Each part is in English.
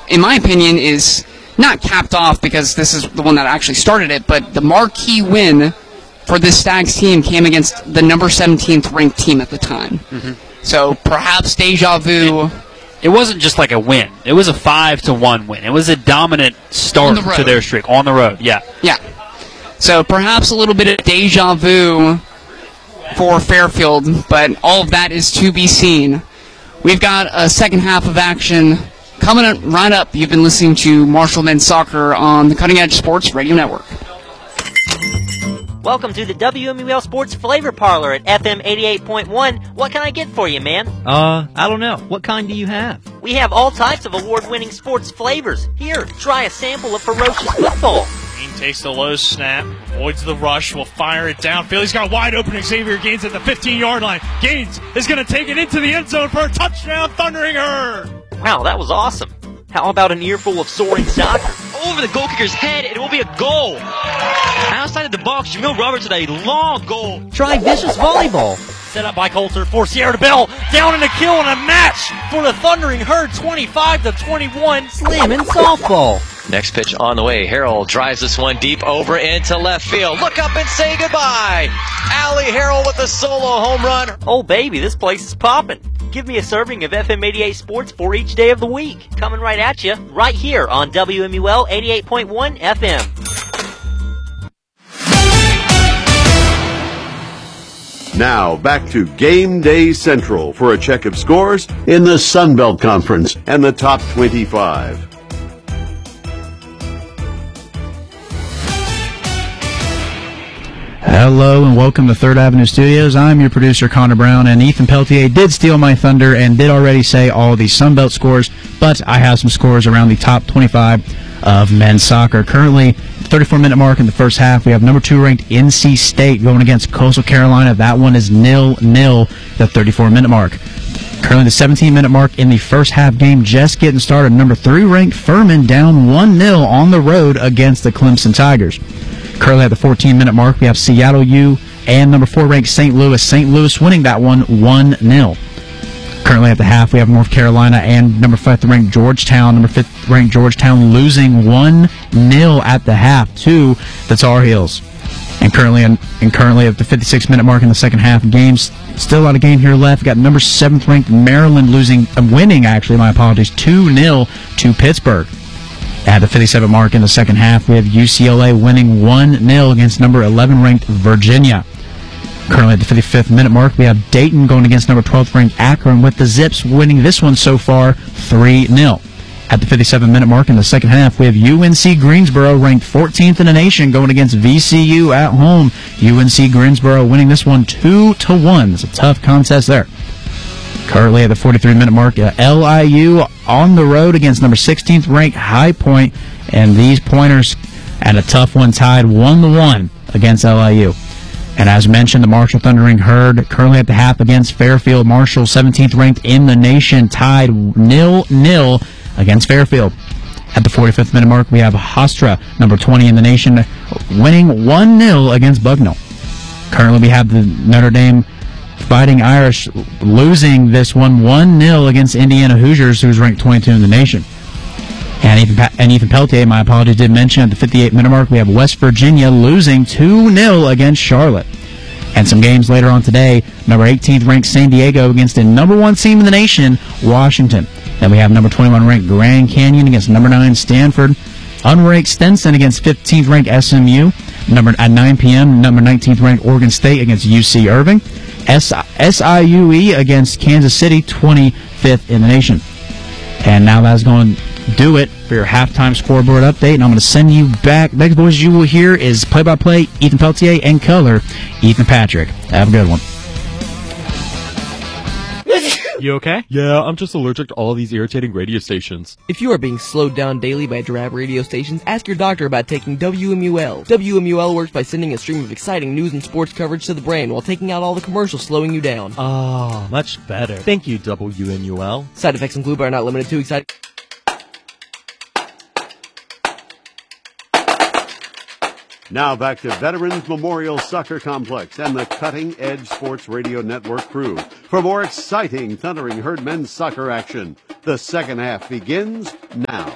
in my opinion, is not capped off because this is the one that actually started it, but the marquee win for this Stags team came against the number 17th ranked team at the time. Mm-hmm. So perhaps deja vu. It wasn't just like a win. It was a 5-1 win. It was a dominant start to their streak on the road. Yeah. Yeah. So perhaps a little bit of deja vu for Fairfield, but all of that is to be seen. We've got a second half of action coming right up. You've been listening to Marshall Men's Soccer on the Cutting Edge Sports Radio Network. Welcome to the WMUL Sports Flavor Parlor at FM 88.1. What can I get for you, man? I don't know. What kind do you have? We have all types of award-winning sports flavors. Here, try a sample of Ferocious Football. Green takes the low snap, avoids the rush, will fire it downfield. He's got wide open Xavier Gaines at the 15-yard line. Gaines is going to take it into the end zone for a touchdown, Thundering Herd. Wow, that was awesome. How about an earful of soaring soccer? Over the goal kicker's head, it will be a goal. Outside of the box, Jamil Roberts with a long goal. Try vicious volleyball. Set up by Coulter for Sierra DeBell. Down in a kill and a match for the Thundering Herd, 25-21. Slamming softball. Next pitch on the way. Harrell drives this one deep over into left field. Look up and say goodbye. Allie Harrell with a solo home run. Oh, baby, this place is popping. Give me a serving of FM 88 Sports for each day of the week. Coming right at you, right here on WMUL 88.1 FM. Now, back to Game Day Central for a check of scores in the Sun Belt Conference and the top 25. Hello and welcome to Third Avenue Studios. I'm your producer, Connor Brown, and Ethan Peltier did steal my thunder and did already say all the Sun Belt scores, but I have some scores around the top 25 of men's soccer. Currently, 34-minute mark in the first half. We have number 2 ranked NC State going against Coastal Carolina. That one is 0-0, the 34-minute mark. Currently, the 17-minute mark in the first half game just getting started. Number 3 ranked Furman down 1-0 on the road against the Clemson Tigers. Currently at the 14-minute mark, we have Seattle U and number 4 ranked St. Louis. St. Louis winning that one 1-0. Currently at the half, we have North Carolina and number 5 ranked Georgetown. Number 5 ranked Georgetown losing 1-0 at the half to the Tar Heels. And currently at the 56-minute mark in the second half, games still a lot of game here left. We got number 7th ranked Maryland winning 2-0 to Pittsburgh. At the 57 mark in the second half, we have UCLA winning 1-0 against number 11 ranked Virginia. Currently at the 55th minute mark, we have Dayton going against number 12th ranked Akron, with the Zips winning this one so far 3-0. At the 57-minute mark in the second half, we have UNC Greensboro ranked 14th in the nation going against VCU at home. UNC Greensboro winning this one 2-1. It's a tough contest there. Currently at the 43-minute mark, LIU on the road against number 16th ranked High Point, and these Pointers at a tough one tied 1-1 against LIU. And as mentioned, the Marshall Thundering Herd currently at the half against Fairfield. Marshall, 17th ranked in the nation, tied 0-0 against Fairfield. At the 45th minute mark, we have Hofstra, number 20 in the nation, winning 1-0 against Bucknell. Currently, we have the Notre Dame Fighting Irish losing this one 1-0 against Indiana Hoosiers, who's ranked 22 in the nation. And Ethan Peltier, my apologies, did mention at the 58-minute mark, we have West Virginia losing 2-0 against Charlotte. And some games later on today, number 18th ranked San Diego against the number 1 team in the nation, Washington. Then we have number 21 ranked Grand Canyon against number 9 Stanford. Unranked Stinson against 15th ranked SMU. At 9 p.m., number 19th ranked Oregon State against UC Irving. SIUE against Kansas City, 25th in the nation. And now that's going to do it for your halftime scoreboard update. And I'm going to send you back. Next voice you will hear is play-by-play Ethan Peltier and color Ethan Patrick. Have a good one. You okay? Yeah, I'm just allergic to all of these irritating radio stations. If you are being slowed down daily by drab radio stations, ask your doctor about taking WMUL. WMUL works by sending a stream of exciting news and sports coverage to the brain while taking out all the commercials slowing you down. Ah, much better. Thank you, WMUL. Side effects include but are not limited to exciting... Now back to Veterans Memorial Soccer Complex and the Cutting Edge Sports Radio Network crew for more exciting Thundering Herd men's soccer action The second half begins now.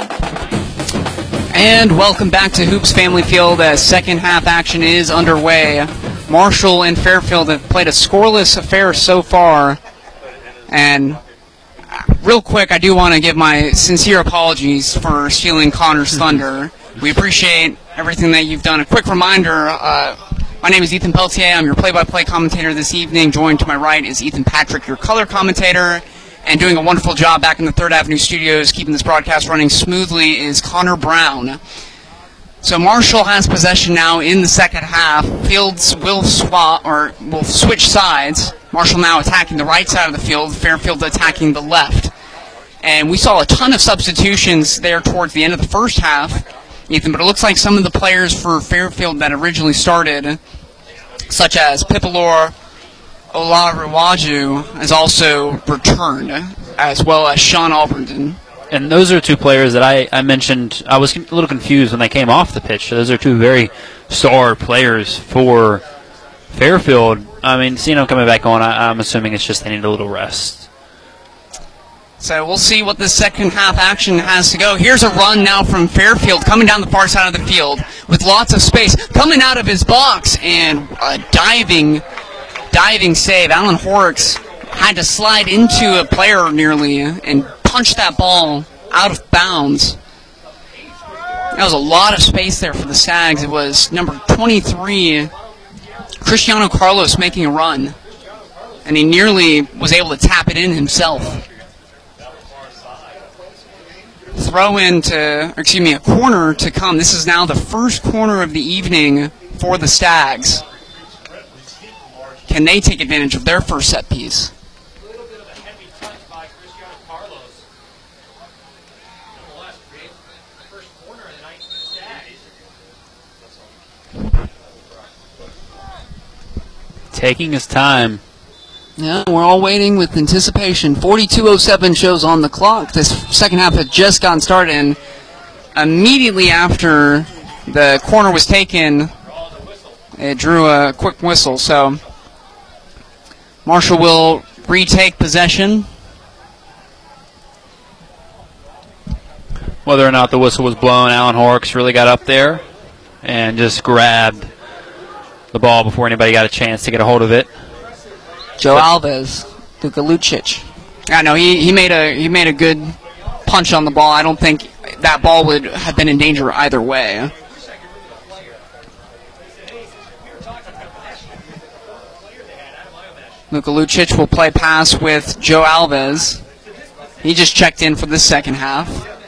And welcome back to Hoops Family Field as second half action is underway. Marshall and Fairfield have played a scoreless affair so far. And real quick, I do want to give my sincere apologies for stealing Connor's thunder. We appreciate everything that you've done. A quick reminder, my name is Ethan Peltier. I'm your play-by-play commentator this evening. Joined to my right is Ethan Patrick, your color commentator. And doing a wonderful job back in the 3rd Avenue studios, keeping this broadcast running smoothly, is Connor Brown. So Marshall has possession now in the second half. Fields will switch sides. Marshall now attacking the right side of the field, Fairfield attacking the left. And we saw a ton of substitutions there towards the end of the first half, Ethan, but it looks like some of the players for Fairfield that originally started, such as Pipalor Olariwaju, has also returned, as well as Sean Alberton. And those are two players that I mentioned. I was a little confused when they came off the pitch. Those are two very star players for Fairfield. I mean, seeing them coming back on, I'm assuming it's just they need a little rest. So we'll see what the second half action has to go. Here's a run now from Fairfield coming down the far side of the field with lots of space. Coming out of his box and a diving save. Alan Horrocks had to slide into a player nearly and punch that ball out of bounds. That was a lot of space there for the Sags. It was number 23, Cristiano Carlos, making a run. And he nearly was able to tap it in himself. A corner to come. This is now the first corner of the evening for the Stags. Can they take advantage of their first set piece? Taking his time. Yeah, we're all waiting with anticipation. 42:07 shows on the clock. This second half had just gotten started, and immediately after the corner was taken, it drew a quick whistle. So Marshall will retake possession. Whether or not the whistle was blown, Alan Horrocks really got up there and just grabbed the ball before anybody got a chance to get a hold of it. Joe Alves, Luka Lucic. I know he made a good punch on the ball. I don't think that ball would have been in danger either way. Luka Lucic will play pass with Joe Alves. He just checked in for the second half.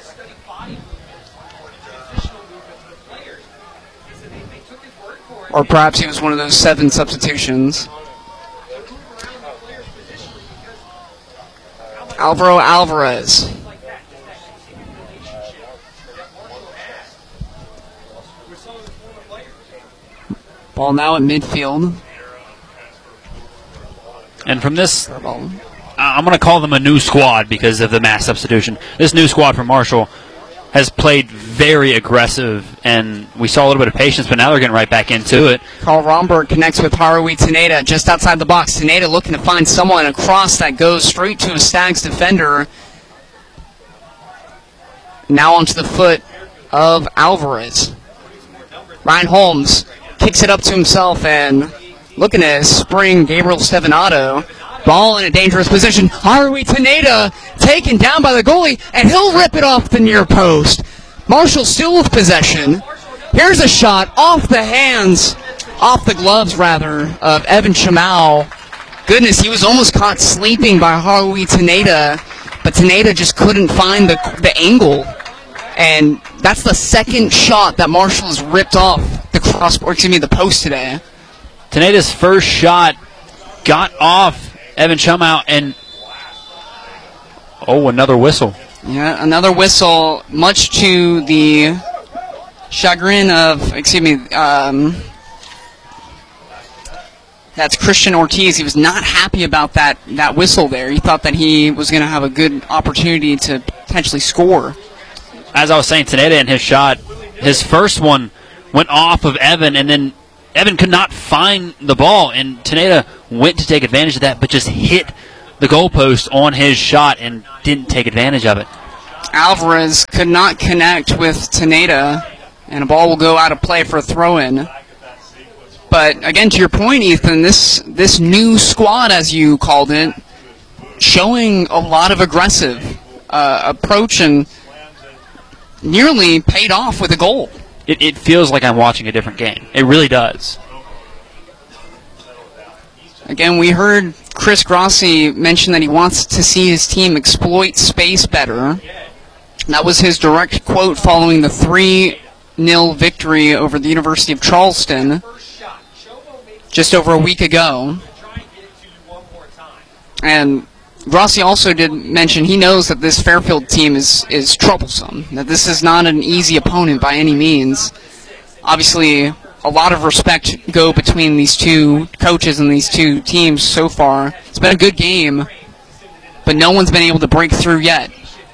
Or perhaps he was one of those 7 substitutions. Alvaro Alvarez. Ball now at midfield. And from this, I'm going to call them a new squad because of the mass substitution. This new squad from Marshall has played very aggressive, and we saw a little bit of patience, but now they're getting right back into it. Carl Romberg connects with Harui Taneda just outside the box. Taneda looking to find someone across that goes straight to a Stags defender. Now onto the foot of Alvarez. Ryan Holmes kicks it up to himself and looking to spring Gabriel Stevanato. Ball in a dangerous position. Harui Taneda taken down by the goalie, and he'll rip it off the near post. Marshall still with possession. Here's a shot off the gloves of Evan Chamau. Goodness, he was almost caught sleeping by Harui Taneda, but Taneda just couldn't find the angle. And that's the second shot that Marshall has ripped off the post today. Taneda's first shot got off Evan Chamau, and another whistle. Yeah, another whistle, much to the chagrin of, that's Christian Ortiz. He was not happy about that whistle there. He thought that he was going to have a good opportunity to potentially score. As I was saying, Taneda in his shot, his first one went off of Evan, and then Evan could not find the ball, and Taneda went to take advantage of that, but just hit the goalpost on his shot and didn't take advantage of it. Alvarez could not connect with Teneda, and a ball will go out of play for a throw-in. But again, to your point, Ethan, this new squad, as you called it, showing a lot of aggressive approach and nearly paid off with a goal. It feels like I'm watching a different game. It really does. Again, we heard Chris Grossi mention that he wants to see his team exploit space better. That was his direct quote following the 3-0 victory over the University of Charleston just over a week ago. And Grossi also did mention he knows that this Fairfield team is troublesome, that this is not an easy opponent by any means. Obviously, a lot of respect go between these two coaches and these two teams so far. It's been a good game, but no one's been able to break through yet.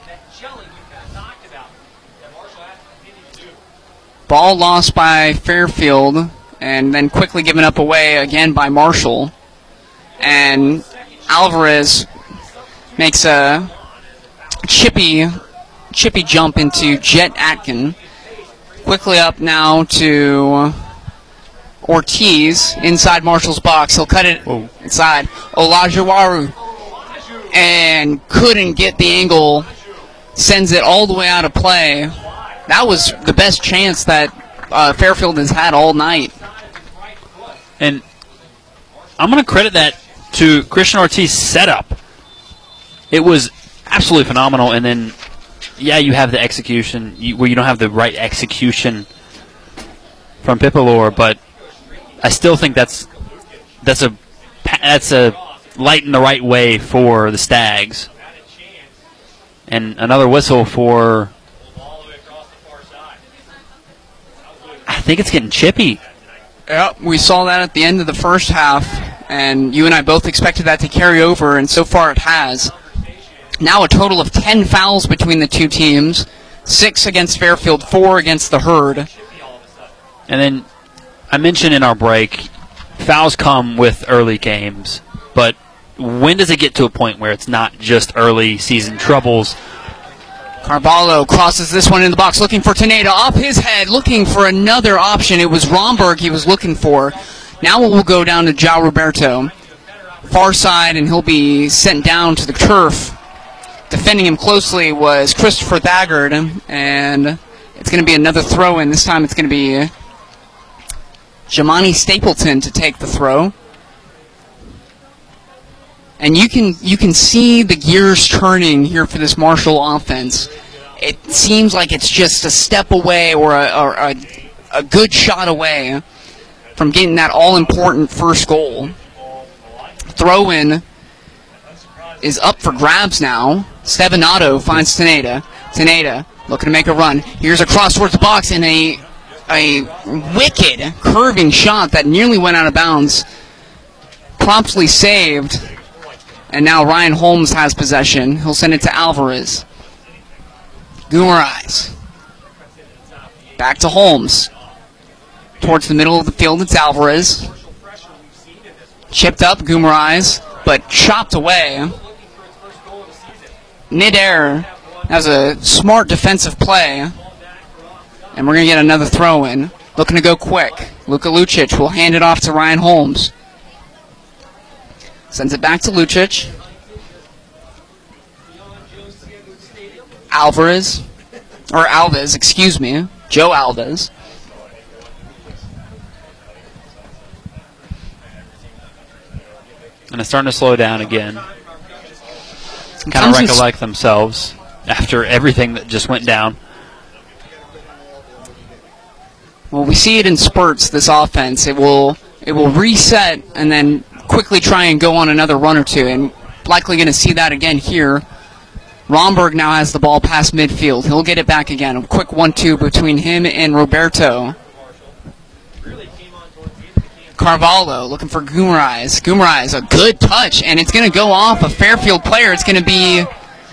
Ball lost by Fairfield, and then quickly given up away again by Marshall. And Alvarez makes a chippy jump into Jet Atkin. Quickly up now to Ortiz inside Marshall's box. He'll cut it inside. Olajuwaru. And couldn't get the angle. Sends it all the way out of play. That was the best chance that Fairfield has had all night. And I'm going to credit that to Christian Ortiz's setup. It was absolutely phenomenal. And then, yeah, you have the execution where you don't have the right execution from Pipalor, but I still think that's a light in the right way for the Stags. And another whistle for, I think it's getting chippy. Yep, we saw that at the end of the first half, and you and I both expected that to carry over, and so far it has. Now a total of 10 fouls between the two teams, 6 against Fairfield, 4 against the Herd. And then I mentioned in our break, fouls come with early games, but when does it get to a point where it's not just early season troubles? Carvalho crosses this one in the box, looking for Teneda, off his head, looking for another option. It was Romberg he was looking for. Now it will go down to João Roberto. Far side, and he'll be sent down to the turf. Defending him closely was Christopher Thagard, and it's going to be another throw-in. This time it's going to be Jamani Stapleton to take the throw. And you can see the gears turning here for this Marshall offense. It seems like it's just a step away or a good shot away from getting that all-important first goal. Throw-in is up for grabs now. Stevenato finds Teneda. Teneda looking to make a run. Here's a cross towards the box and a wicked curving shot that nearly went out of bounds. Promptly saved. And now Ryan Holmes has possession. He'll send it to Alvarez. Gumarais. Back to Holmes. Towards the middle of the field, it's Alvarez. Chipped up, Gumarais, but chopped away. Mid-air. That was a smart defensive play. And we're going to get another throw-in. Looking to go quick. Luka Lucic will hand it off to Ryan Holmes. Sends it back to Lucic. Alves, excuse me. Joe Alves. And it's starting to slow down again. Kind of recollect themselves after everything that just went down. Well, we see it in spurts, this offense. It will reset and then quickly try and go on another run or two, and likely going to see that again here. Romberg now has the ball past midfield. He'll get it back again. A quick 1-2 between him and Roberto. Carvalho looking for Gumarais. Gumarais, a good touch, and it's going to go off a Fairfield player. It's going to be...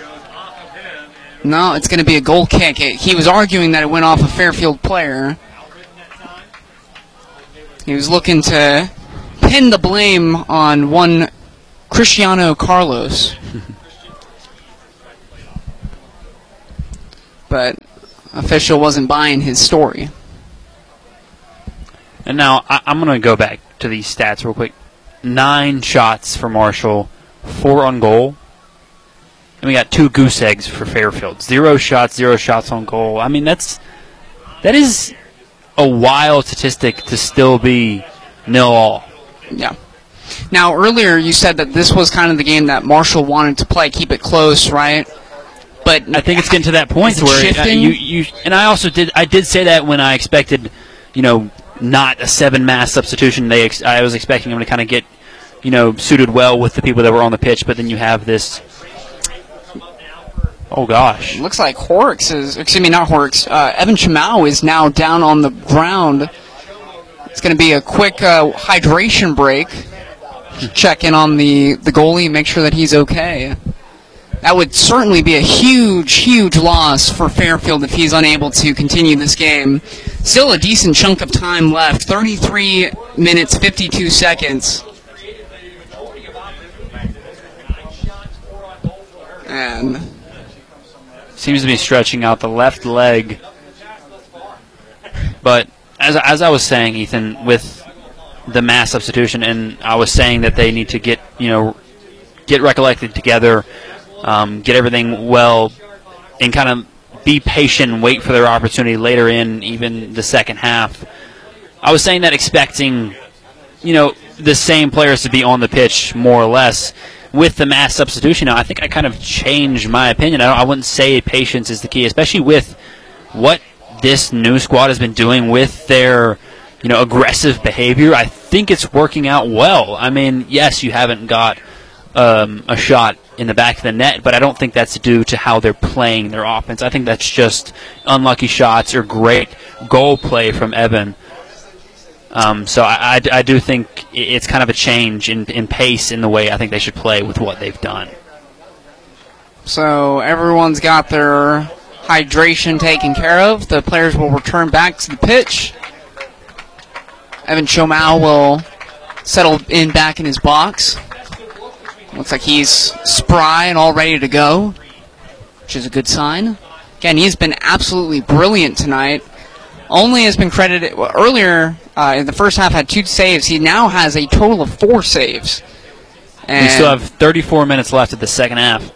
No, it's going to be a goal kick. He was arguing that it went off a Fairfield player. He was looking to pin the blame on one Cristiano Carlos. But official wasn't buying his story. And now I'm going to go back to these stats real quick. 9 shots for Marshall, 4 on goal. And we got 2 goose eggs for Fairfield. 0 shots on goal. I mean, that is a wild statistic to still be 0-all. Yeah. Now, earlier you said that this was kind of the game that Marshall wanted to play, keep it close, right? But I think it's getting to that point where you and I also did say that when I expected, not a 7-mass substitution. I was expecting them to kind of get, suited well with the people that were on the pitch, but then you have this. Oh gosh! Looks like Evan Chamau is now down on the ground. It's going to be a quick hydration break. Check in on the goalie, make sure that he's okay. That would certainly be a huge, huge loss for Fairfield if he's unable to continue this game. Still a decent chunk of time left. 33 minutes, 52 seconds. And seems to be stretching out the left leg. But as I was saying, Ethan, with the mass substitution, and I was saying that they need to get recollected together, get everything well, and kind of be patient and wait for their opportunity later in even the second half. I was saying that expecting, the same players to be on the pitch more or less. With the mass substitution now, I think I kind of changed my opinion. I wouldn't say patience is the key, especially with what this new squad has been doing with their, aggressive behavior. I think it's working out well. I mean, yes, you haven't got a shot in the back of the net, but I don't think that's due to how they're playing their offense. I think that's just unlucky shots or great goal play from Evan. So I do think it's kind of a change in pace in the way I think they should play with what they've done. So everyone's got their hydration taken care of. The players will return back to the pitch. Evan Chamau will settle in back in his box. Looks like he's spry and all ready to go, which is a good sign. Again, he's been absolutely brilliant tonight. Only has been credited earlier in the first half, had 2 saves. He now has a total of 4 saves. And we still have 34 minutes left of the second half.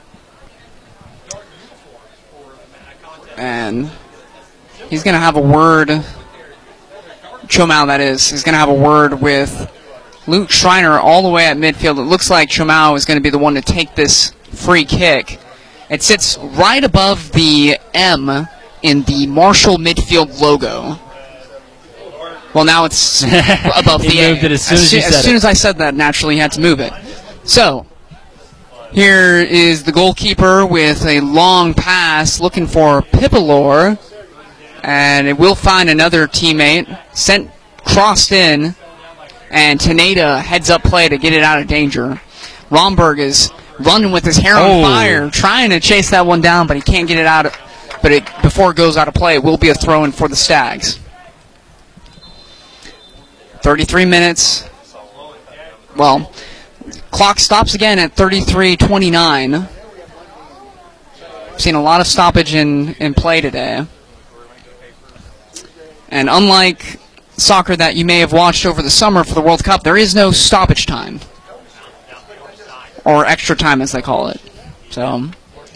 And he's going to have a word, Chamau that is, he's going to have a word with Luke Schreiner all the way at midfield. It looks like Chamau is going to be the one to take this free kick. It sits right above the M in the Marshall midfield logo. Well, now it's above the A. Moved it as soon as I said that, naturally, he had to move it. So, here is the goalkeeper with a long pass looking for Pipalor. And it will find another teammate. Crossed in. And Teneda heads up play to get it out of danger. Romberg is running with his hair on fire, trying to chase that one down, but he can't get it out. But before it goes out of play, it will be a throw-in for the Stags. 33 minutes. Well, clock stops again at 33:29. Seen a lot of stoppage in play today. And unlike soccer that you may have watched over the summer for the World Cup, there is no stoppage time. Or extra time, as they call it. So,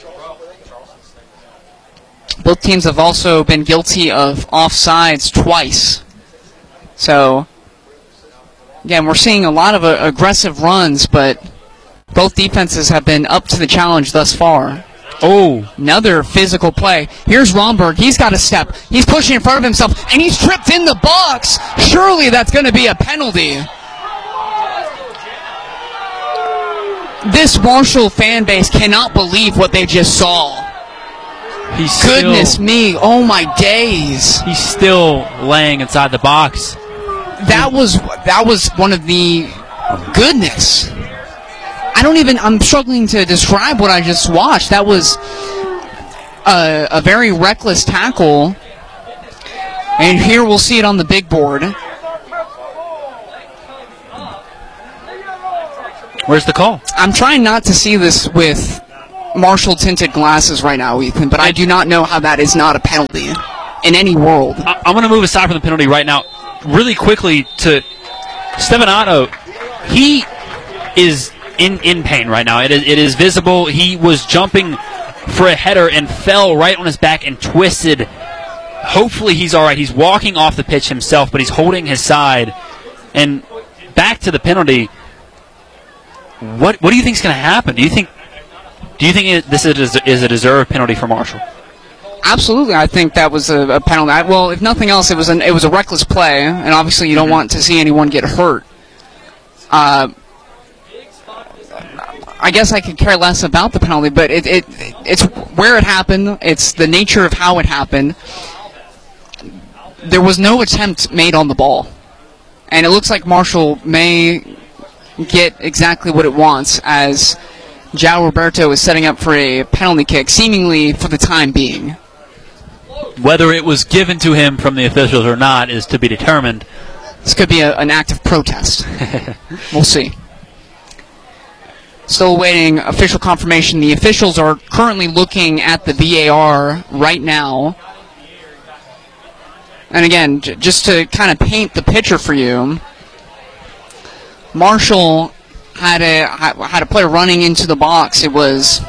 both teams have also been guilty of offsides twice. So, again, we're seeing a lot of aggressive runs, but both defenses have been up to the challenge thus far. Oh, another physical play. Here's Romberg. He's got a step. He's pushing in front of himself, and he's tripped in the box. Surely that's going to be a penalty. This Marshall fan base cannot believe what they just saw. Goodness me. Oh, my days. He's still laying inside the box. That was one of the goodness. I'm struggling to describe what I just watched. That was a very reckless tackle. And here we'll see it on the big board. Where's the call? I'm trying not to see this with Marshall tinted glasses right now, Ethan, but I do not know how that is not a penalty in any world. I'm going to move aside from the penalty right now really quickly to Stevanato. He is in pain right now. It is visible. He was jumping for a header and fell right on his back and twisted. Hopefully he's all right. He's walking off the pitch himself, but he's holding his side. And back to the penalty. What do you think is going to happen? Do you think this is a deserved penalty for Marshall? Absolutely, I think that was a penalty. Well, if nothing else, it was a reckless play, and obviously you don't want to see anyone get hurt. I guess I could care less about the penalty, but it's where it happened. It's the nature of how it happened. There was no attempt made on the ball, and it looks like Marshall may get exactly what it wants as João Roberto is setting up for a penalty kick, seemingly for the time being. Whether it was given to him from the officials or not is to be determined. This could be an act of protest. We'll see. Still awaiting official confirmation. The officials are currently looking at the VAR right now. And again, just to kind of paint the picture for you, Marshall had a player running into the box. It was,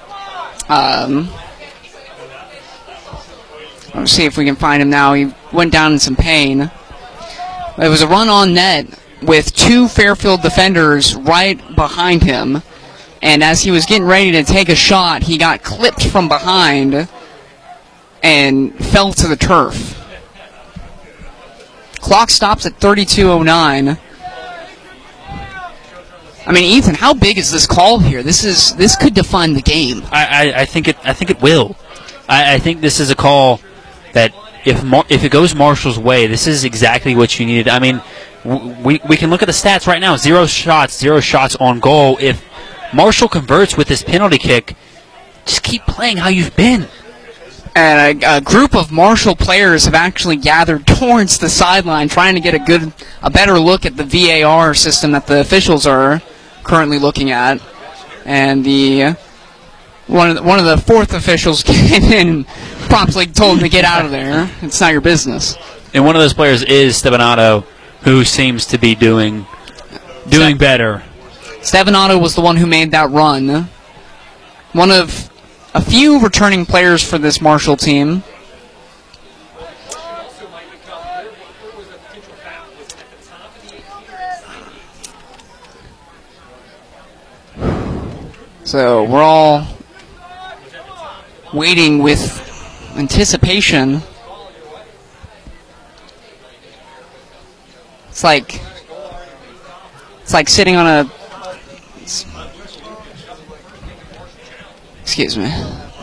let's see if we can find him now. He went down in some pain. It was a run on net with two Fairfield defenders right behind him. And as he was getting ready to take a shot, he got clipped from behind and fell to the turf. Clock stops at 32:09. I mean, Ethan, how big is this call here? This could define the game. I think it will. I think this is a call that if it goes Marshall's way, this is exactly what you needed. I mean, we can look at the stats right now. 0 shots on goal. If Marshall converts with this penalty kick, just keep playing how you've been. And a group of Marshall players have actually gathered towards the sideline, trying to get a better look at the VAR system that the officials are currently looking at. And one of the fourth officials came in and promptly told him to get out of there. It's not your business. And one of those players is Stevanato, who seems to be doing better. Stevanato was the one who made that run. One of a few returning players for this Marshall team. So we're all waiting with anticipation. It's like sitting on a... Excuse me.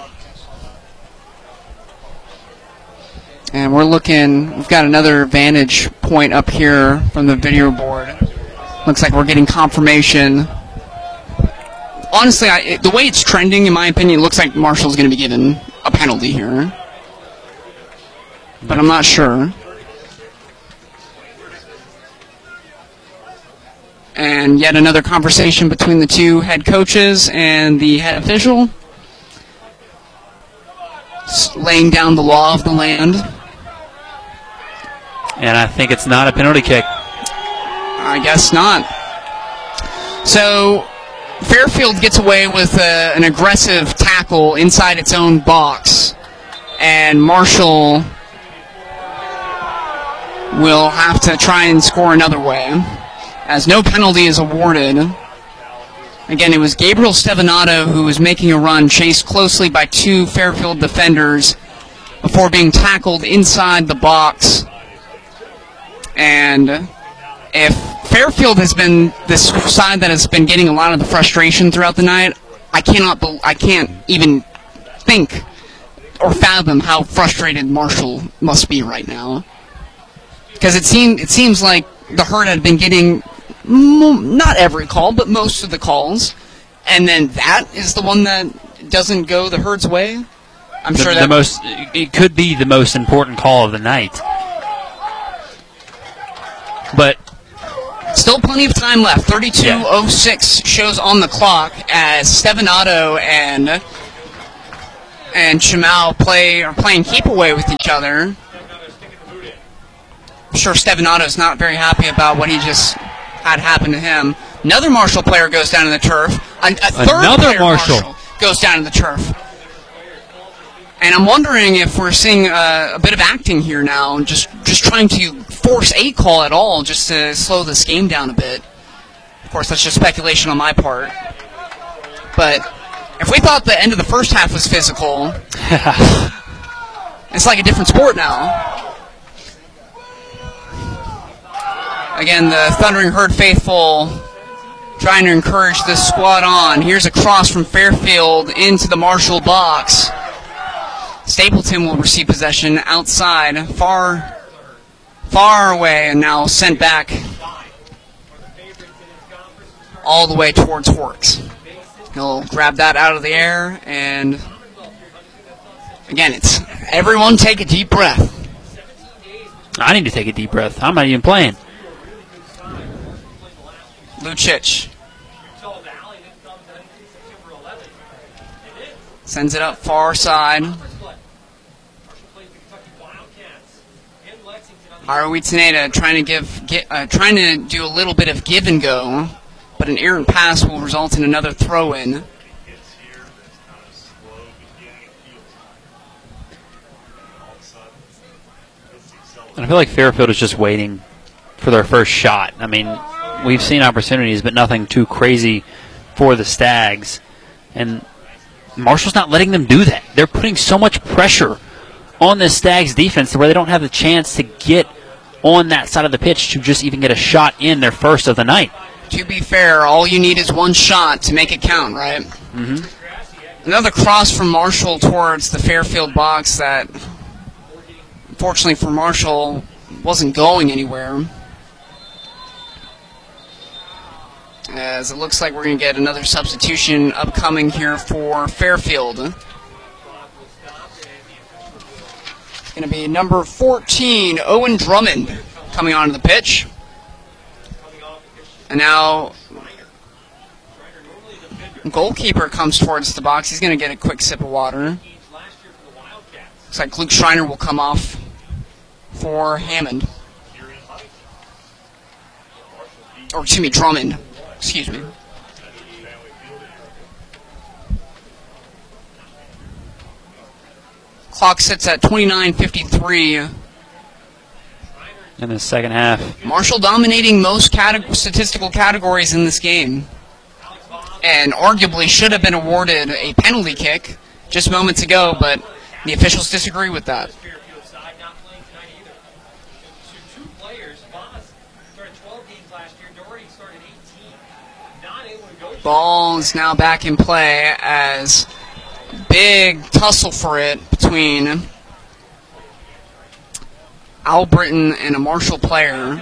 And we've got another vantage point up here from the video board. Looks like we're getting confirmation. Honestly, the way it's trending, in my opinion, it looks like Marshall's going to be given a penalty here. But I'm not sure. And yet another conversation between the two head coaches and the head official, laying down the law of the land. And I think it's not a penalty kick. I guess not. So Fairfield gets away with an aggressive tackle inside its own box, and Marshall will have to try and score another way, as no penalty is awarded. Again, it was Gabriel Stevanato who was making a run, chased closely by two Fairfield defenders before being tackled inside the box. And if Fairfield has been this side that has been getting a lot of the frustration throughout the night, I can't even think or fathom how frustrated Marshall must be right now. Because it seems like the Herd had been getting not every call, but most of the calls, and then that is the one that doesn't go the Herd's way. I'm sure that it could be the most important call of the night. But Still plenty of time left. 32:06 shows on the clock as Stevenato and Chamau are playing keep away with each other. I'm sure Stevenato's not very happy about what he just had happen to him. Another Marshall player goes down to the turf. A third Another player, Marshall goes down to the turf. And I'm wondering if we're seeing a bit of acting here now, just trying to force a call at all, just to slow this game down a bit. Of course, that's just speculation on my part. But if we thought the end of the first half was physical, it's like a different sport now. Again, the Thundering Herd faithful trying to encourage this squad on. Here's a cross from Fairfield into the Marshall box. Stapleton will receive possession outside, far away, and now sent back all the way towards Horrocks. He'll grab that out of the air, and again, it's everyone take a deep breath. I need to take a deep breath. I'm not even playing. Lucic sends it up far side. Haroe Taneda trying to do a little bit of give and go, but an errant pass will result in another throw-in. And I feel like Fairfield is just waiting for their first shot. I mean, we've seen opportunities, but nothing too crazy for the Stags. And Marshall's not letting them do that. They're putting so much pressure on the Stags defense to where they don't have the chance to get on that side of the pitch to just even get a shot in their first of the night. To be fair, all you need is one shot to make it count, right? Mm-hmm. Another cross from Marshall towards the Fairfield box that, unfortunately for Marshall, wasn't going anywhere. As it looks like we're going to get another substitution upcoming here for Fairfield. It's going to be number 14, Owen Drummond, coming onto the pitch. And now, goalkeeper comes towards the box. He's going to get a quick sip of water. Looks like Luke Schreiner will come off for Hammond. Or, excuse me, Drummond. Excuse me. Clock sits at 29:53. In the second half. Marshall dominating most statistical categories in this game. And arguably should have been awarded a penalty kick just moments ago, but the officials disagree with that. Ball is now back in play as big tussle for it between Al Britton and a Marshall player.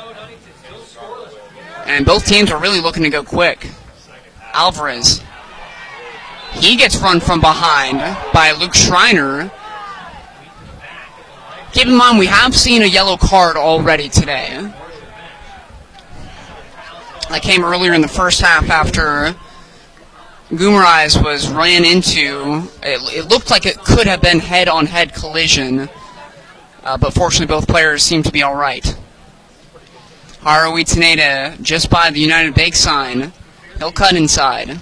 And both teams are really looking to go quick. Alvarez. He gets run from behind by Luke Schreiner. Keep in mind, we have seen a yellow card already today. That came earlier in the first half after Guimaraes was ran into. It looked like it could have been head-on-head collision, but fortunately both players seem to be all right. Haroe Taneda just by the United Bake sign. He'll cut inside.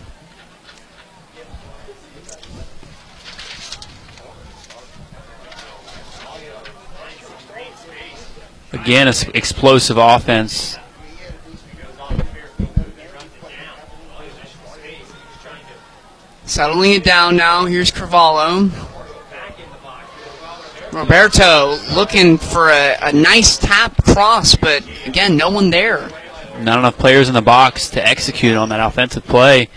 Again, it's explosive offense. Settling it down now. Here's Carvalho. Roberto looking for a nice tap cross, but again, no one there. Not enough players in the box to execute on that offensive play.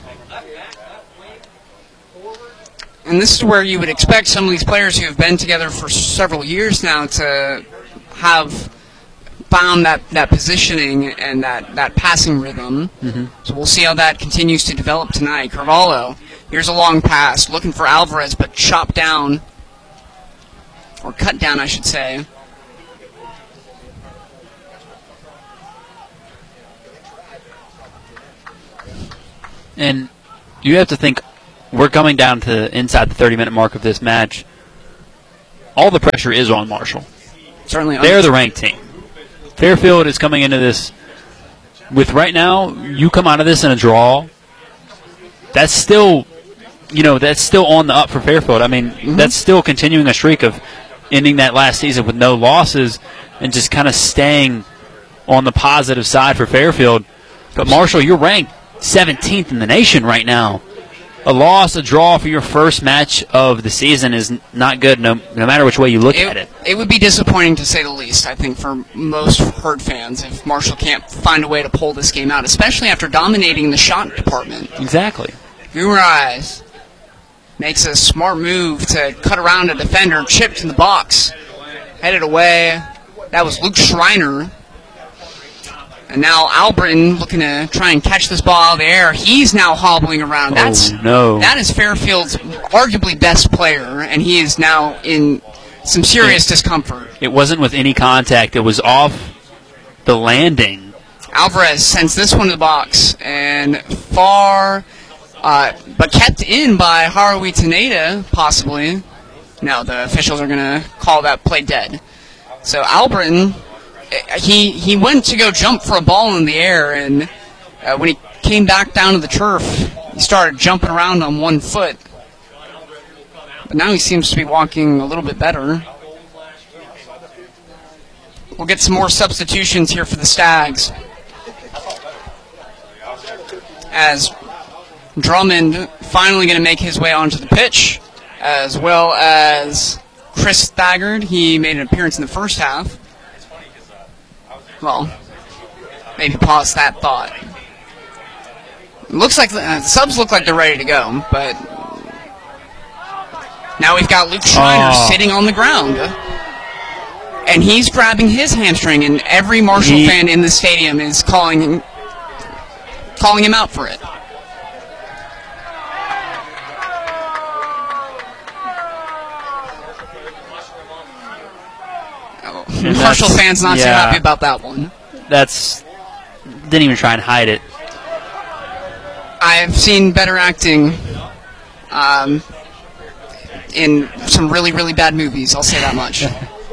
And this is where you would expect some of these players who have been together for several years now to have found that positioning and that passing rhythm. Mm-hmm. So we'll see how that continues to develop tonight. Carvalho, here's a long pass, looking for Alvarez, but chopped down, or cut down, I should say. And you have to think, we're coming down to inside the 30-minute mark of this match. All the pressure is on Marshall. Certainly. They're the ranked team. Fairfield is coming into this with, right now, you come out of this in a draw, that's still, that's still on the up for Fairfield. I mean, that's still continuing a streak of ending that last season with no losses and just kind of staying on the positive side for Fairfield. But Marshall, you're ranked 17th in the nation right now. A loss, a draw for your first match of the season is not good, no matter which way you look at it. It would be disappointing, to say the least, I think, for most Herd fans if Marshall can't find a way to pull this game out, especially after dominating the shot department. Exactly. Gumarais makes a smart move to cut around a defender, chipped in the box, headed away. That was Luke Schreiner. And now Albritton looking to try and catch this ball out of the air. He's now hobbling around. That is Fairfield's arguably best player, and he is now in some serious discomfort. It wasn't with any contact. It was off the landing. Alvarez sends this one to the box, and far, but kept in by Haruhi Taneda, possibly. No, the officials are going to call that play dead. So Albritton, he went to go jump for a ball in the air, and when he came back down to the turf, he started jumping around on one foot. But now he seems to be walking a little bit better. We'll get some more substitutions here for the Stags, as Drummond finally going to make his way onto the pitch, as well as Chris Thagard. He made an appearance in the first half. Well, maybe pause that thought. Looks like the subs look like they're ready to go, but now we've got Luke Schreiner sitting on the ground, and he's grabbing his hamstring, and every Marshall fan in the stadium is calling him out for it. Marshall fans not too happy about that one. Didn't even try and hide it. I've seen better acting in some really, really bad movies, I'll say that much.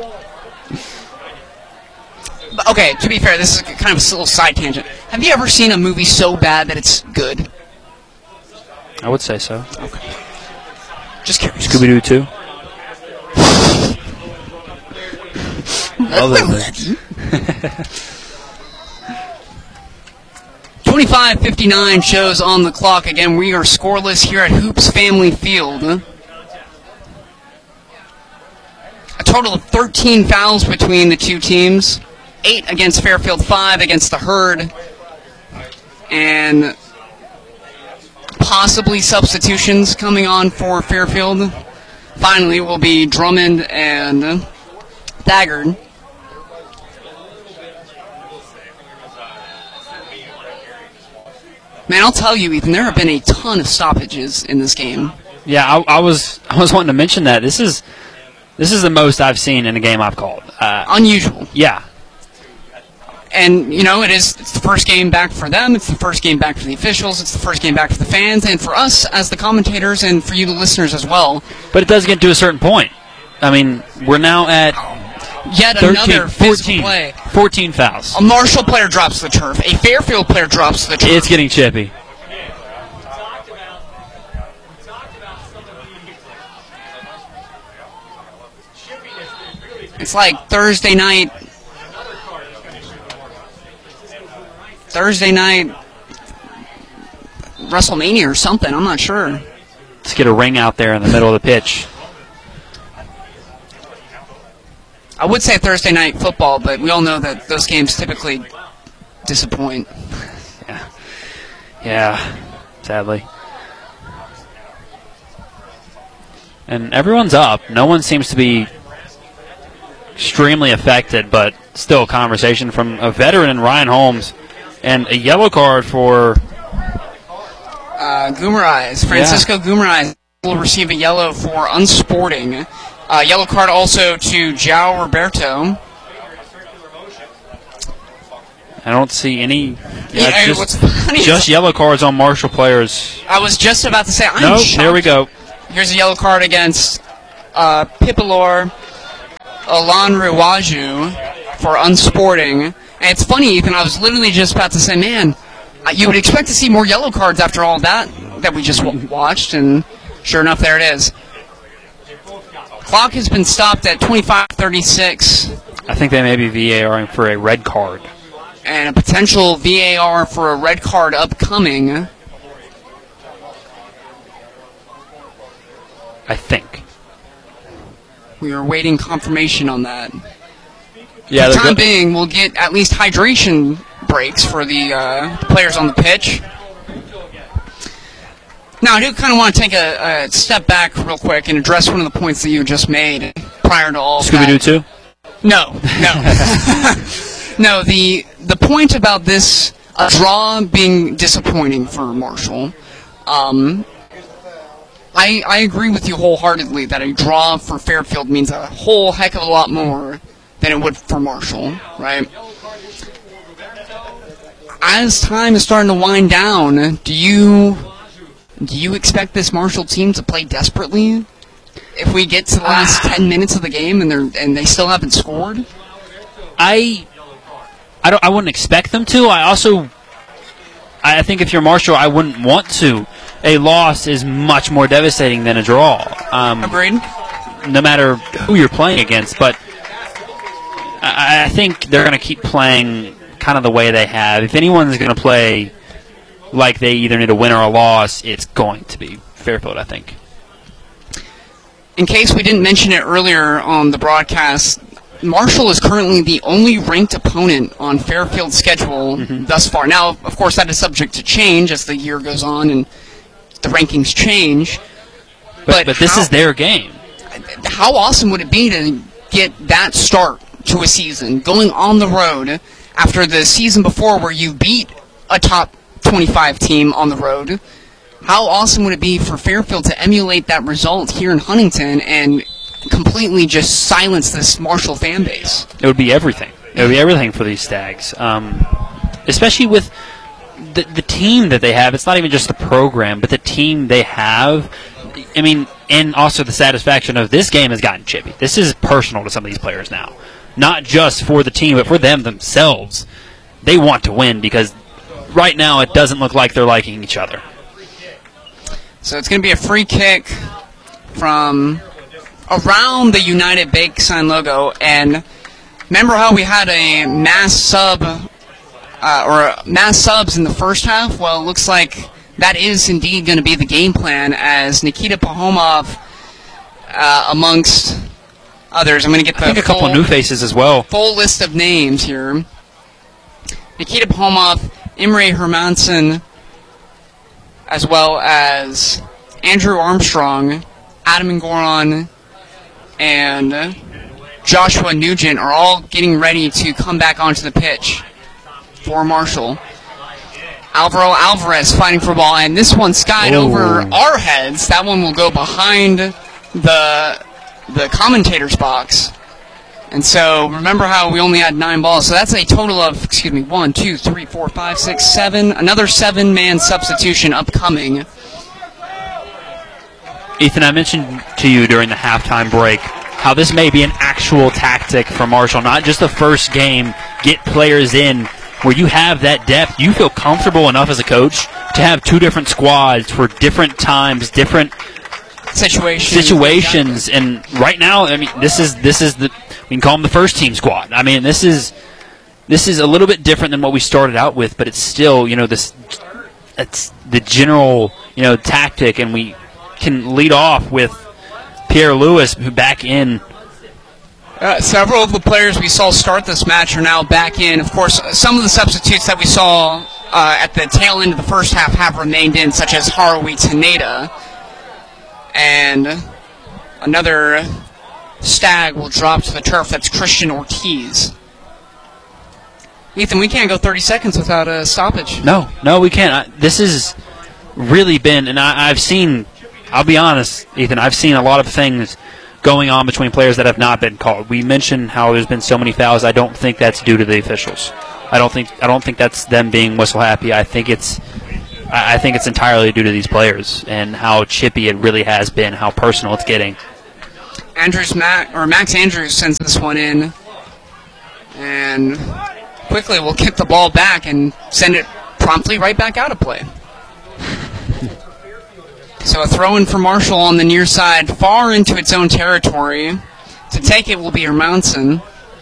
But, okay, to be fair, this is kind of a little side tangent. Have you ever seen a movie so bad that it's good? I would say so. Okay. Just curious. Scooby-Doo 2? Other things. 25:59 shows on the clock. Again, we are scoreless here at Hoops Family Field. A total of 13 fouls between the two teams. 8 against Fairfield, 5 against the Herd. And possibly substitutions coming on for Fairfield. Finally will be Drummond and Thagard. Man, I'll tell you, Ethan, there have been a ton of stoppages in this game. Yeah, I was wanting to mention that. This is the most I've seen in a game I've called. Unusual. Yeah. And, it's the first game back for them, it's the first game back for the officials, it's the first game back for the fans, and for us as the commentators, and for you, the listeners, as well. But it does get to a certain point. I mean, we're now at yet 13, another 14, play. 14 fouls. A Marshall player drops to the turf. A Fairfield player drops to the turf. It's getting chippy. It's like Thursday night WrestleMania or something. I'm not sure. Let's get a ring out there in the middle of the pitch. I would say Thursday night football, but we all know that those games typically disappoint. Yeah, sadly. And everyone's up. No one seems to be extremely affected, but still a conversation from a veteran in Ryan Holmes. And a yellow card for Gumarais. Francisco Gumarais will receive a yellow for unsporting. Yellow card also to João Roberto. I don't see any. What's funny just yellow cards on Marshall players. I was just about to say, I'm Nope, shocked. there we go. Here's a yellow card against Pipilor Olanrewaju for unsporting. And it's funny, Ethan, I was literally just about to say, man, you would expect to see more yellow cards after all that we just watched, and sure enough, there it is. Clock has been stopped at 25:36. I think they may be VARing for a red card. And a potential VAR for a red card upcoming. I think. We are waiting confirmation on that. Yeah, for the time being, we'll get at least hydration breaks for the players on the pitch. Now, I do kind of want to take a step back real quick and address one of the points that you just made prior to all Scooby-Doo 2? No. No, the point about this draw being disappointing for Marshall, I agree with you wholeheartedly that a draw for Fairfield means a whole heck of a lot more than it would for Marshall, right? As time is starting to wind down, do you expect this Marshall team to play desperately if we get to the last 10 minutes of the game and they still haven't scored? I wouldn't expect them to. I think if you're Marshall, I wouldn't want to. A loss is much more devastating than a draw. Agreed. No matter who you're playing against, but I think they're going to keep playing kind of the way they have. If anyone's going to play like they either need a win or a loss, it's going to be Fairfield, I think. In case we didn't mention it earlier on the broadcast, Marshall is currently the only ranked opponent on Fairfield's schedule thus far. Now, of course, that is subject to change as the year goes on and the rankings change. But this is their game. How awesome would it be to get that start to a season, going on the road after the season before where you beat a top 25 team on the road? How awesome would it be for Fairfield to emulate that result here in Huntington and completely just silence this Marshall fan base? It would be everything. It would be everything for these Stags, especially with the team that they have. It's not even just the program, but the team they have. I mean, and also the satisfaction of this game has gotten chippy. This is personal to some of these players now. Not just for the team, but for them themselves. They want to win because right now it doesn't look like they're liking each other. So it's going to be a free kick from around the United Bake Sign logo. And remember how we had a mass sub or mass subs in the first half? Well, it looks like that is indeed going to be the game plan as Nikita Pahomov, amongst others. I'm going to get a couple of new faces as well. Full list of names here. Nikita Pahomov, Imre Hermansen, as well as Andrew Armstrong, Adam Ngoron, and Joshua Nugent are all getting ready to come back onto the pitch for Marshall. Alvaro Alvarez fighting for ball, and this one skied over our heads. That one will go behind the commentator's box. And so, remember how we only had 9 balls. So that's a total of, 1, 2, 3, 4, 5, 6, 7. Another 7-man substitution upcoming. Ethan, I mentioned to you during the halftime break how this may be an actual tactic for Marshall. Not just the first game, get players in where you have that depth. You feel comfortable enough as a coach to have 2 different squads for different times, different situations. And right now, I mean, this is the, we can call them the first team squad. I mean, this is a little bit different than what we started out with, but it's still, it's the general, tactic, and we can lead off with Pierre Lewis back in. Several of the players we saw start this match are now back in. Of course, some of the substitutes that we saw at the tail end of the first half have remained in, such as Haruhi Taneda. And another Stag will drop to the turf. That's Christian Ortiz. Ethan, we can't go 30 seconds without a stoppage. No, we can't. This has really been, and I've seen, I'll be honest, Ethan, I've seen a lot of things going on between players that have not been called. We mentioned how there's been so many fouls. I don't think that's due to the officials. I don't think that's them being whistle happy. I think it's entirely due to these players and how chippy it really has been, how personal it's getting. Max Andrews sends this one in, and quickly will kick the ball back and send it promptly right back out of play. So a throw in for Marshall on the near side, far into its own territory. To take it will be Hermansen.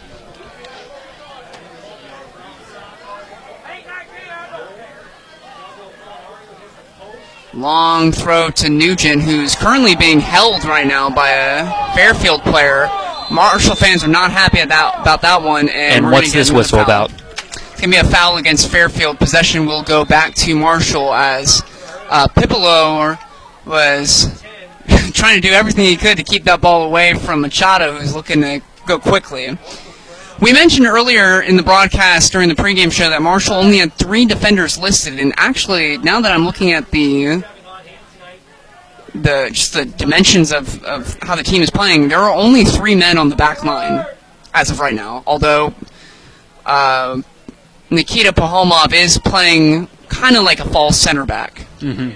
Long throw to Nugent, who's currently being held right now by a Fairfield player. Marshall fans are not happy about that one. And what's this whistle about? It's going to be a foul against Fairfield. Possession will go back to Marshall as Pipolo was trying to do everything he could to keep that ball away from Machado, who's looking to go quickly. We mentioned earlier in the broadcast during the pregame show that Marshall only had 3 defenders listed, and actually, now that I'm looking at the dimensions of how the team is playing, there are only 3 men on the back line as of right now, although Nikita Pahomov is playing kind of like a false center back. Mm-hmm.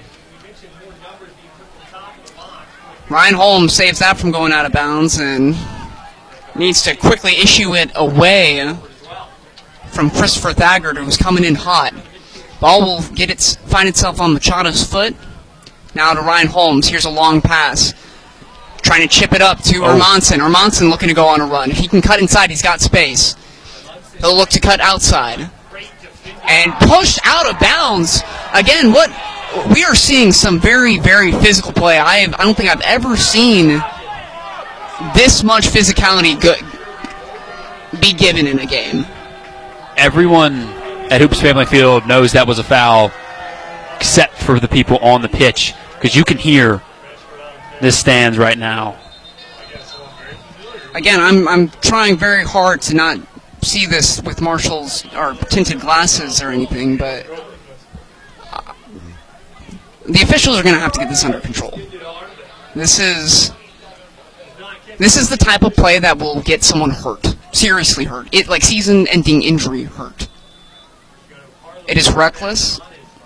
Ryan Holmes saves that from going out of bounds and needs to quickly issue it away from Christopher Thagard, who's coming in hot. Ball will find itself on Machado's foot. Now to Ryan Holmes. Here's a long pass. Trying to chip it up to Hermansen. Hermansen looking to go on a run. If he can cut inside, he's got space. He'll look to cut outside. And pushed out of bounds. Again, we are seeing some very, very physical play. I don't think I've ever seen this much physicality be given in a game. Everyone at Hoops Family Field knows that was a foul, except for the people on the pitch, because you can hear this stands right now. Again, I'm trying very hard to not see this with Marshall's or tinted glasses or anything, but the officials are going to have to get this under control. This is the type of play that will get someone hurt, seriously hurt. Like season-ending injury hurt. It is reckless.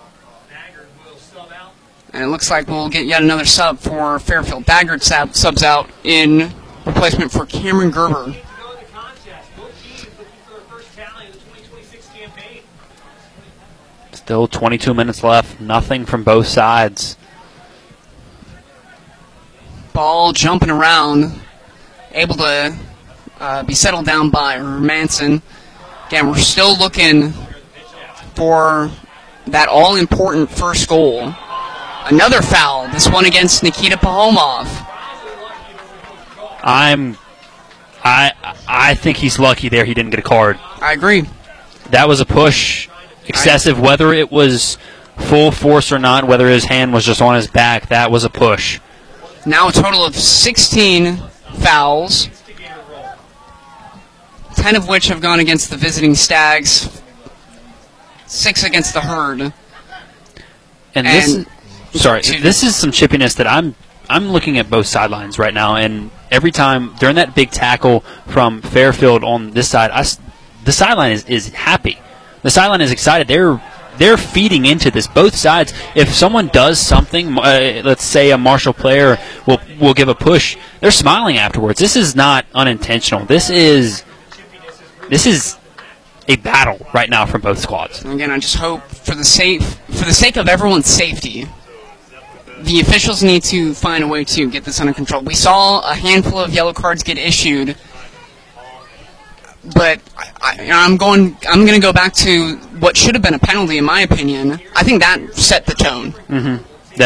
And it looks like we'll get yet another sub for Fairfield. Thagard subs out in replacement for Cameron Gerber. Still 22 minutes left. Nothing from both sides. Ball jumping around. Able to be settled down by Hermansen. Again, we're still looking for that all-important first goal. Another foul. This one against Nikita Pahomov. I think he's lucky there he didn't get a card. I agree. That was a push. Excessive, whether it was full force or not, whether his hand was just on his back, that was a push. Now a total of 16 fouls, 10 of which have gone against the visiting Stags, 6 against the Herd. And this is some chippiness that I'm looking at both sidelines right now, and every time during that big tackle from Fairfield on this side, the sideline is happy. The sideline is excited. They're feeding into this. Both sides. If someone does something, let's say a Marshall player will give a push, they're smiling afterwards. This is not unintentional. This is a battle right now from both squads. And again, I just hope for the sake of everyone's safety, the officials need to find a way to get this under control. We saw a handful of yellow cards get issued. But I'm going to go back to what should have been a penalty, in my opinion. I think that set the tone. Mm-hmm.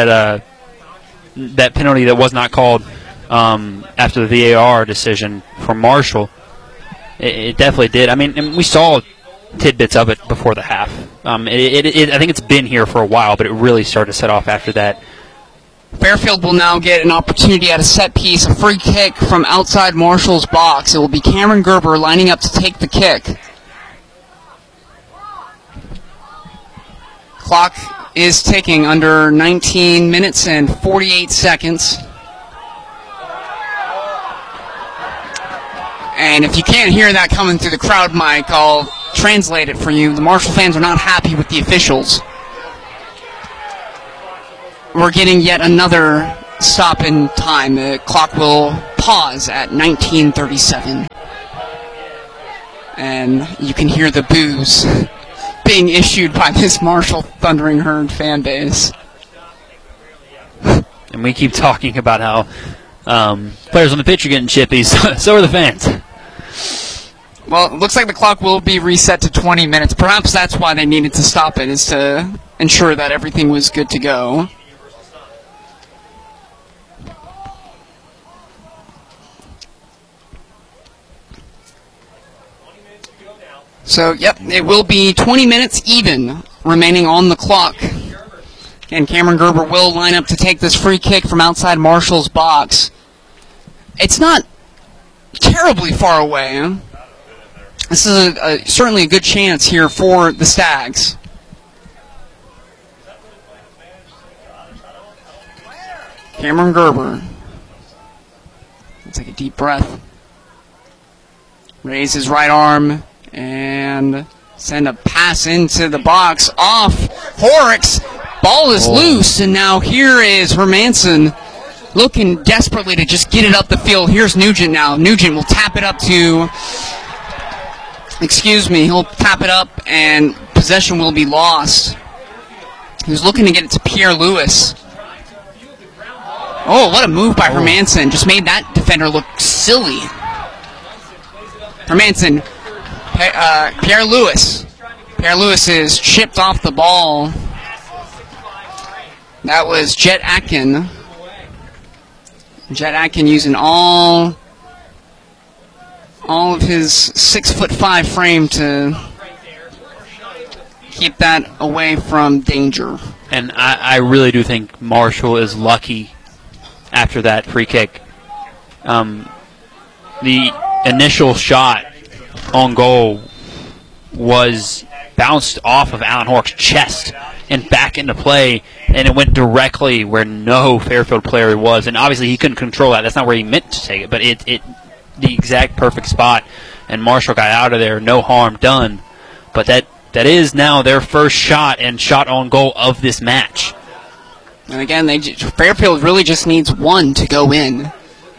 That penalty that was not called after the VAR decision for Marshall, it definitely did. I mean, and we saw tidbits of it before the half. I think it's been here for a while, but it really started to set off after that. Fairfield will now get an opportunity at a set piece, a free kick from outside Marshall's box. It will be Cameron Gerber lining up to take the kick. Clock is ticking under 19 minutes and 48 seconds. And if you can't hear that coming through the crowd mic, I'll translate it for you. The Marshall fans are not happy with the officials. We're getting yet another stop in time. The clock will pause at 19:37. And you can hear the boos being issued by this Marshall Thundering Herd fan base. And we keep talking about how players on the pitch are getting chippy, so are the fans. Well, it looks like the clock will be reset to 20 minutes. Perhaps that's why they needed to stop it, is to ensure that everything was good to go. So, yep, it will be 20 minutes even remaining on the clock. And Cameron Gerber will line up to take this free kick from outside Marshall's box. It's not terribly far away. This is certainly a good chance here for the Stags. Cameron Gerber. Let's take a deep breath. Raise his right arm and send a pass into the box off Horrocks. Ball is loose, and now here is Hermanson looking desperately to just get it up the field. Here's Nugent now. Nugent will tap it up to... he'll tap it up, and possession will be lost. He was looking to get it to Pierre Lewis. Oh, what a move by Hermanson. Just made that defender look silly. Hermanson, Pierre Lewis. Pierre Lewis is chipped off the ball. That was Jet Atkin. Jet Atkin using all of his 6'5" frame to keep that away from danger. And I really do think Marshall is lucky after that free kick. The initial shot on goal was bounced off of Alan Horrocks' chest and back into play, and it went directly where no Fairfield player was. And obviously he couldn't control that. That's not where he meant to take it, but it the exact perfect spot, and Marshall got out of there, no harm done. But that is now their first shot and shot on goal of this match. And again, Fairfield really just needs one to go in.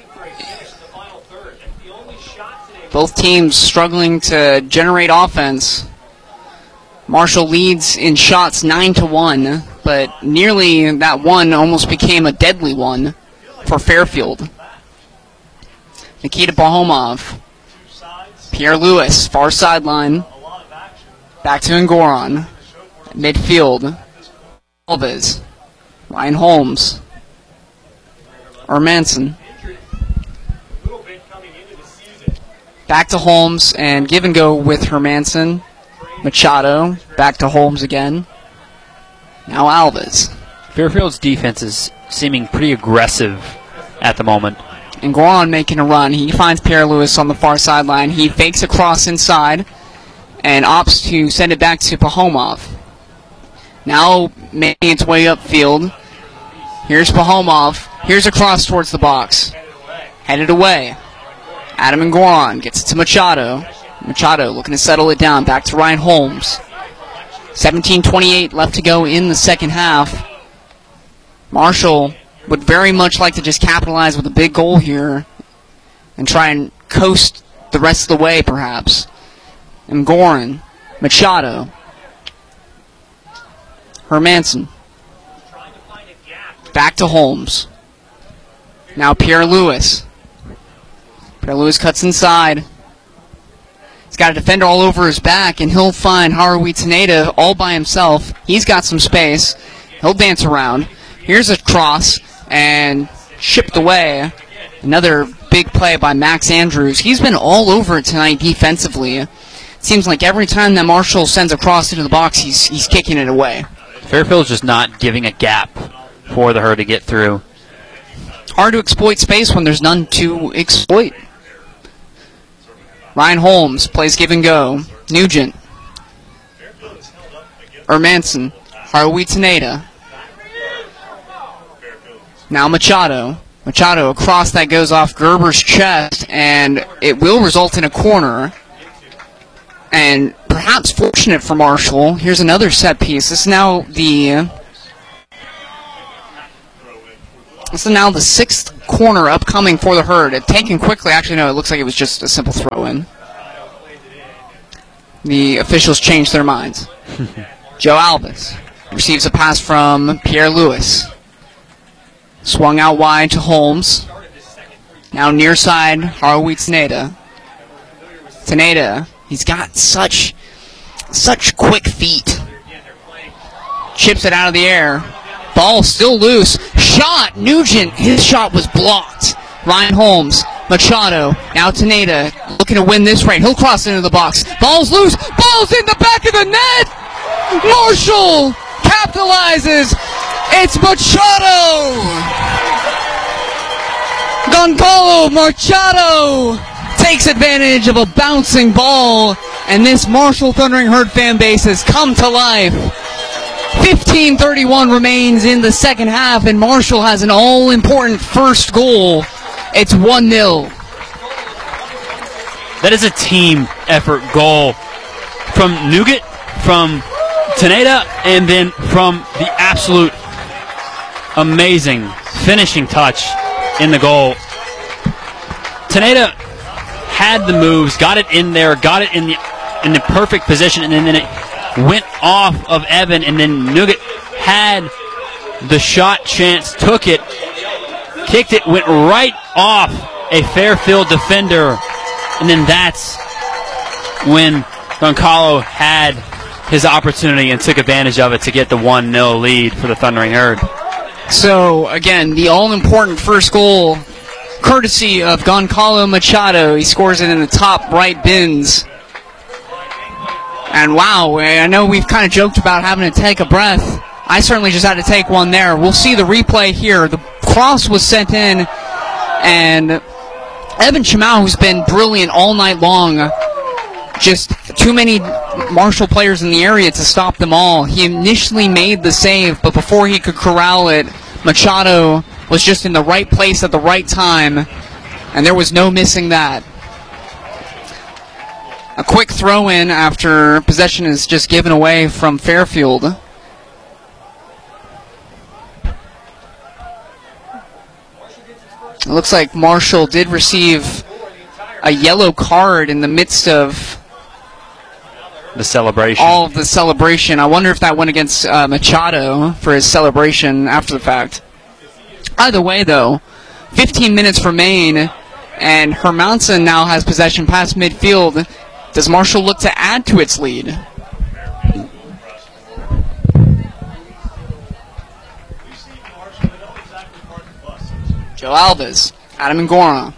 Both teams struggling to generate offense. Marshall leads in shots 9-1, but nearly that one almost became a deadly one for Fairfield. Nikita Pahomov, Pierre Lewis, far sideline, back to Ngoran, midfield, Alves, Ryan Holmes, Hermanson, back to Holmes, and give and go with Hermanson. Machado, back to Holmes again. Now Alves. Fairfield's defense is seeming pretty aggressive at the moment. And Ngoran making a run. He finds Pierre Lewis on the far sideline. He fakes a cross inside and opts to send it back to Pahomov. Now making its way upfield. Here's Pahomov. Here's a cross towards the box. Headed away. Adam Ngoran gets it to Machado. Machado looking to settle it down. Back to Ryan Holmes. 17:28 left to go in the second half. Marshall would very much like to just capitalize with a big goal here and try and coast the rest of the way, perhaps. And Ngoran. Machado. Hermanson. Back to Holmes. Now Pierre Lewis. Pierre Lewis cuts inside. He's got a defender all over his back, and he'll find Haruhi Taneda all by himself. He's got some space. He'll dance around. Here's a cross, and chipped away. Another big play by Max Andrews. He's been all over it tonight defensively. It seems like every time that Marshall sends a cross into the box, he's kicking it away. Fairfield's just not giving a gap for the Herd to get through. Hard to exploit space when there's none to exploit. Ryan Holmes plays give and go. Nugent. Hermanson. Haruhi Taneda. Now Machado. Machado, a cross that goes off Gerber's chest, and it will result in a corner. And perhaps fortunate for Marshall. Here's another set piece. This is now the sixth corner upcoming for the Herd. Taken quickly. Actually, no, it looks like it was just a simple throw-in. The officials changed their minds. Joe Alvis receives a pass from Pierre Lewis. Swung out wide to Holmes. Now near side, Haroui Taneda. Taneda, he's got such quick feet. Chips it out of the air. Ball still loose. Shot, Nugent, his shot was blocked. Ryan Holmes, Machado, now Taneda, looking to win this right. He'll cross into the box. Ball's loose. Ball's in the back of the net. Marshall capitalizes. It's Machado. Goncalo Machado takes advantage of a bouncing ball, and this Marshall Thundering Herd fan base has come to life. 15:31 remains in the second half, and Marshall has an all-important first goal. It's 1-0. That is a team effort goal from Nugent, from Taneda, and then from the absolute amazing finishing touch in the goal. Taneda had the moves, got it in there, got it in the perfect position, and then it went off of Evan, and then Nugent had the shot chance, took it, kicked it, went right off a Fairfield defender, and then that's when Goncalo had his opportunity and took advantage of it to get the 1-0 lead for the Thundering Herd. So, again, the all-important first goal, courtesy of Goncalo Machado. He scores it in the top right bins. And wow, I know we've kind of joked about having to take a breath. I certainly just had to take one there. We'll see the replay here. The cross was sent in, and Evan Chamau, who's been brilliant all night long, just too many Marshall players in the area to stop them all. He initially made the save, but before he could corral it, Machado was just in the right place at the right time, and there was no missing that. A quick throw-in after possession is just given away from Fairfield. It looks like Marshall did receive a yellow card in the midst of the celebration. All of the celebration. I wonder if that went against Machado for his celebration after the fact. Either way, though, 15 minutes remain, and Hermansen now has possession past midfield. Does Marshall look to add to its lead? Joe Alvis, Adam Ngora.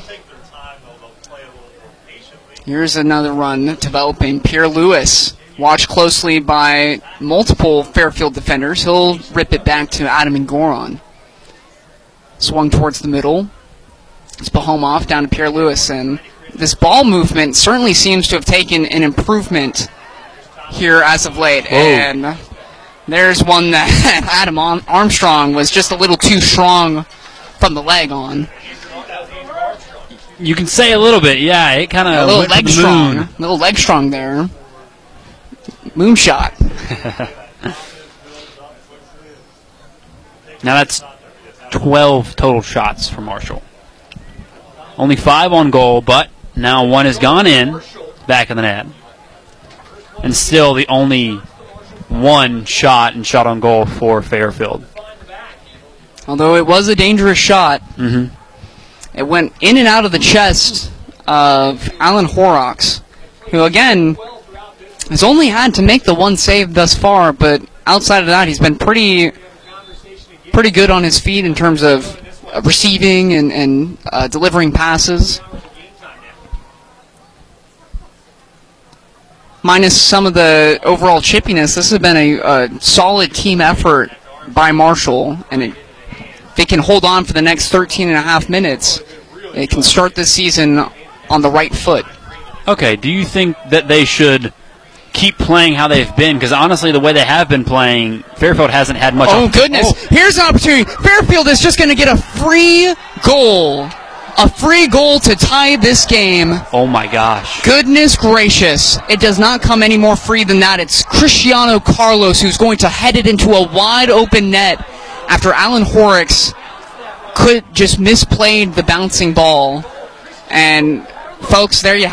Here's another run developing. Pierre Lewis, watched closely by multiple Fairfield defenders. He'll rip it back to Adam Ngoran. Swung towards the middle. It's Pahomov down to Pierre Lewis, and this ball movement certainly seems to have taken an improvement here as of late. Whoa. And there's one that Adam Armstrong was just a little too strong from the leg on. You can say a little bit, yeah. It kind of a little leg strong. A little leg strong there. Moonshot. Now that's 12 total shots for Marshall. Only 5 on goal, but now 1 has gone in, back of the net. And still the only 1 shot and shot on goal for Fairfield. Although it was a dangerous shot. Mm-hmm. It went in and out of the chest of Alan Horrocks, who, again, has only had to make the 1 save thus far, but outside of that, he's been pretty good on his feet in terms of receiving and delivering passes. Minus some of the overall chippiness, this has been a solid team effort by Marshall, and they can hold on for the next 13 and a half minutes. They can start this season on the right foot. Okay, do you think that they should keep playing how they've been? Because honestly, the way they have been playing, Fairfield hasn't had much. Oh, goodness. Here's an opportunity. Fairfield is just going to get a free goal. A free goal to tie this game. Oh my gosh. Goodness gracious. It does not come any more free than that. It's Cristiano Carlos who's going to head it into a wide open net after Alan Horrocks could just misplayed the bouncing ball. And folks, there you have